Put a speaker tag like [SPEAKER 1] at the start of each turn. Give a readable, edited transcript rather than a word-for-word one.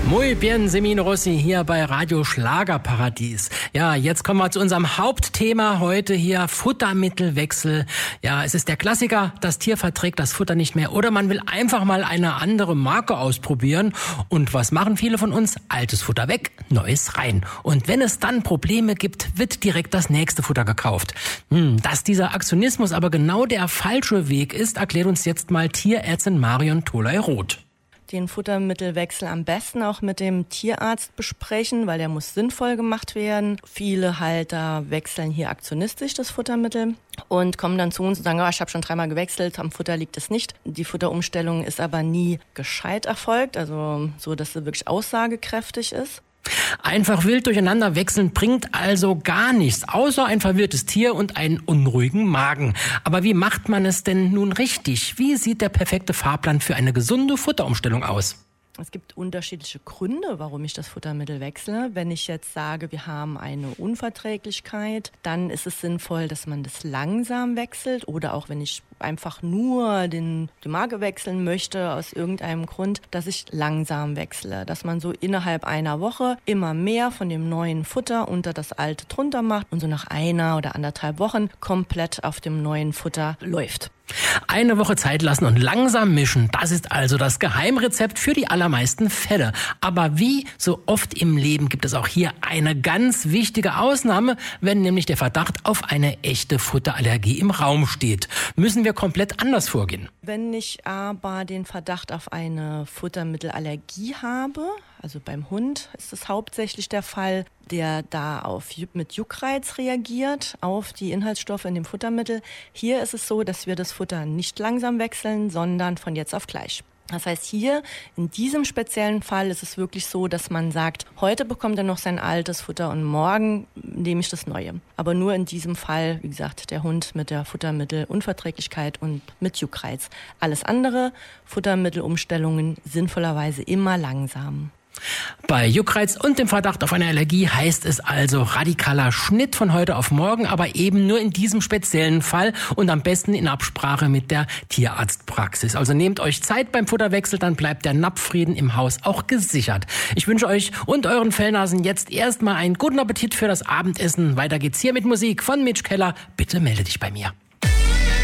[SPEAKER 1] Muy bien, Semino Rossi hier bei Radio Schlagerparadies. Ja, jetzt kommen wir zu unserem Hauptthema heute hier, Futtermittelwechsel. Ja, es ist der Klassiker, das Tier verträgt das Futter nicht mehr oder man will einfach mal eine andere Marke ausprobieren. Und was machen viele von uns? Altes Futter weg, neues rein. Und wenn es dann Probleme gibt, wird direkt das nächste Futter gekauft. Dass dieser Aktionismus aber genau der falsche Weg ist, erklärt uns jetzt mal Tierärztin Marion Tholey-Roth.
[SPEAKER 2] Den Futtermittelwechsel am besten auch mit dem Tierarzt besprechen, weil der muss sinnvoll gemacht werden. Viele Halter wechseln hier aktionistisch das Futtermittel und kommen dann zu uns und sagen, ich habe schon 3-mal gewechselt, am Futter liegt es nicht. Die Futterumstellung ist aber nie gescheit erfolgt, also so, dass sie wirklich aussagekräftig ist.
[SPEAKER 1] Einfach wild durcheinander wechseln bringt also gar nichts, außer ein verwirrtes Tier und einen unruhigen Magen. Aber wie macht man es denn nun richtig? Wie sieht der perfekte Fahrplan für eine gesunde Futterumstellung aus?
[SPEAKER 2] Es gibt unterschiedliche Gründe, warum ich das Futtermittel wechsle. Wenn ich jetzt sage, wir haben eine Unverträglichkeit, dann ist es sinnvoll, dass man das langsam wechselt. Oder auch wenn ich einfach nur die Marke wechseln möchte, aus irgendeinem Grund, dass ich langsam wechsle. Dass man so innerhalb einer Woche immer mehr von dem neuen Futter unter das alte drunter macht und so nach 1 oder 1,5 Wochen komplett auf dem neuen Futter läuft.
[SPEAKER 1] Eine Woche Zeit lassen und langsam mischen, das ist also das Geheimrezept für die allermeisten Fälle. Aber wie so oft im Leben gibt es auch hier eine ganz wichtige Ausnahme, wenn nämlich der Verdacht auf eine echte Futterallergie im Raum steht. Müssen wir komplett anders vorgehen.
[SPEAKER 2] Wenn ich aber den Verdacht auf eine Futtermittelallergie habe, also beim Hund ist es hauptsächlich der Fall, der da mit Juckreiz reagiert auf die Inhaltsstoffe in dem Futtermittel. Hier ist es so, dass wir das Futter nicht langsam wechseln, sondern von jetzt auf gleich. Das heißt, hier in diesem speziellen Fall ist es wirklich so, dass man sagt, heute bekommt er noch sein altes Futter und morgen nehme ich das Neue. Aber nur in diesem Fall, wie gesagt, der Hund mit der Futtermittelunverträglichkeit und mit Juckreiz. Alles andere, Futtermittelumstellungen sinnvollerweise immer langsam.
[SPEAKER 1] Bei Juckreiz und dem Verdacht auf eine Allergie heißt es also radikaler Schnitt von heute auf morgen, aber eben nur in diesem speziellen Fall und am besten in Absprache mit der Tierarztpraxis. Also nehmt euch Zeit beim Futterwechsel, dann bleibt der Napffrieden im Haus auch gesichert. Ich wünsche euch und euren Fellnasen jetzt erstmal einen guten Appetit für das Abendessen. Weiter geht's hier mit Musik von Mitch Keller. Bitte melde dich bei mir.